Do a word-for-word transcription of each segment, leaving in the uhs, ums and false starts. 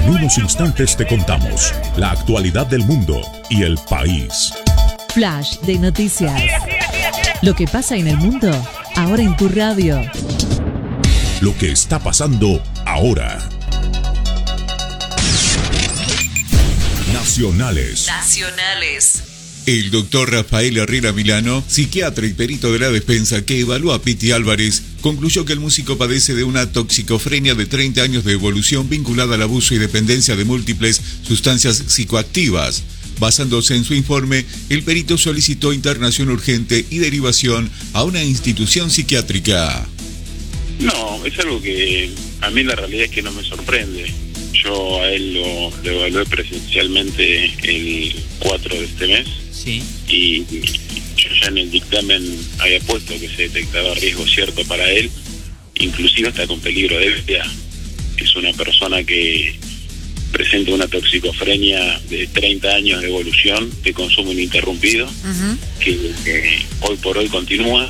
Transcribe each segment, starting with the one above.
En unos instantes te contamos la actualidad del mundo y el país. Flash de noticias. Lo que pasa en el mundo, ahora en tu radio. Lo que está pasando ahora. Nacionales. Nacionales. El doctor Rafael Herrera Milano, psiquiatra y perito de la defensa que evaluó a Piti Álvarez, concluyó que el músico padece de una toxicofrenia de treinta años de evolución vinculada al abuso y dependencia de múltiples sustancias psicoactivas. Basándose en su informe, el perito solicitó internación urgente y derivación a una institución psiquiátrica. No, es algo que a mí la realidad es que no me sorprende. Yo a él lo, lo evalué presencialmente el cuatro de este mes. Sí. Y yo ya en el dictamen había puesto que se detectaba riesgo cierto para él, inclusive hasta con peligro de vida. Es una persona que presenta una toxicofrenia de treinta años de evolución, de consumo ininterrumpido, uh-huh. que, que hoy por hoy continúa,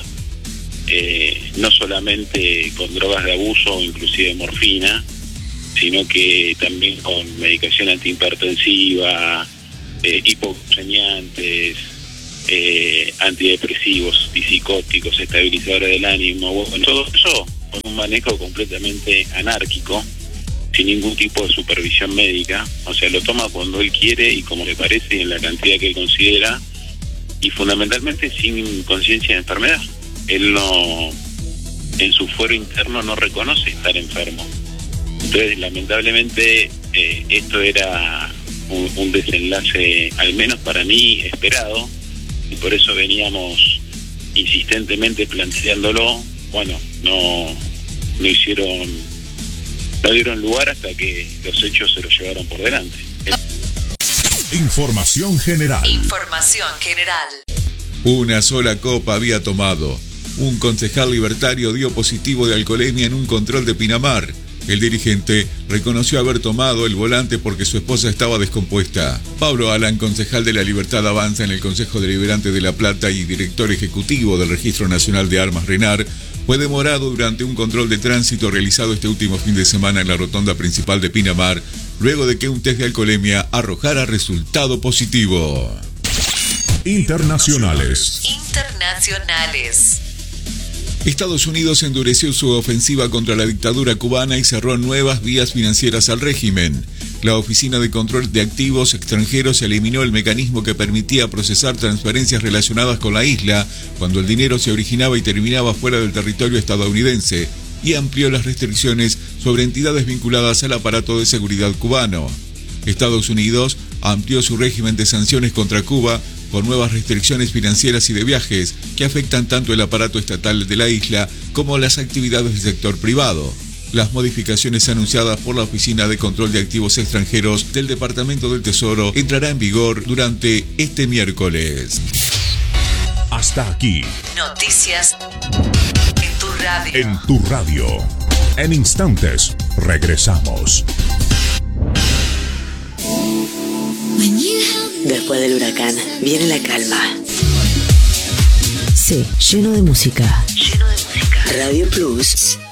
eh, no solamente con drogas de abuso, inclusive morfina, sino que también con medicación antihipertensiva, eh, hipoglucemiantes, eh, antidepresivos, psicóticos, estabilizadores del ánimo, bueno, todo eso con un manejo completamente anárquico, sin ningún tipo de supervisión médica. O sea, lo toma cuando él quiere y como le parece, en la cantidad que él considera, y fundamentalmente sin conciencia de enfermedad. Él no, en su fuero interno no reconoce estar enfermo. Entonces, lamentablemente, eh, esto era un, un desenlace, al menos para mí, esperado, y por eso veníamos insistentemente planteándolo. Bueno, no, no hicieron, no dieron lugar hasta que los hechos se los llevaron por delante. Información general. Información general. Una sola copa había tomado. Un concejal libertario dio positivo de alcoholemia en un control de Pinamar. El dirigente reconoció haber tomado el volante porque su esposa estaba descompuesta. Pablo Alan, concejal de La Libertad Avanza en el Consejo Deliberante de La Plata y director ejecutivo del Registro Nacional de Armas RENAR, fue demorado durante un control de tránsito realizado este último fin de semana en la rotonda principal de Pinamar, luego de que un test de alcoholemia arrojara resultado positivo. Internacionales. Internacionales. Estados Unidos endureció su ofensiva contra la dictadura cubana y cerró nuevas vías financieras al régimen. La Oficina de Control de Activos Extranjeros eliminó el mecanismo que permitía procesar transferencias relacionadas con la isla cuando el dinero se originaba y terminaba fuera del territorio estadounidense, y amplió las restricciones sobre entidades vinculadas al aparato de seguridad cubano. Estados Unidos amplió su régimen de sanciones contra Cuba con nuevas restricciones financieras y de viajes que afectan tanto el aparato estatal de la isla como las actividades del sector privado. Las modificaciones anunciadas por la Oficina de Control de Activos Extranjeros del Departamento del Tesoro entrarán en vigor durante este miércoles. Hasta aquí. Noticias en tu radio. En tu radio. En instantes, regresamos. Después del huracán, viene la calma. Sí, lleno de música. Lleno de música. Radio Plus